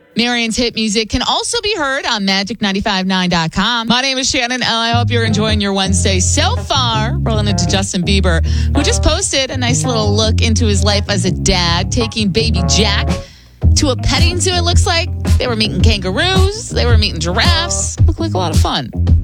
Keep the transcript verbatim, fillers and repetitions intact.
Marion's hit music can also be heard on magic nine five nine dot com. My name is Shannon, and I hope you're enjoying your Wednesday so far. Rolling into Justin Bieber, who just posted a nice little look into his life as a dad, taking baby Jack to a petting zoo, it looks like. They were meeting kangaroos. They were meeting giraffes. Looked like a lot of fun.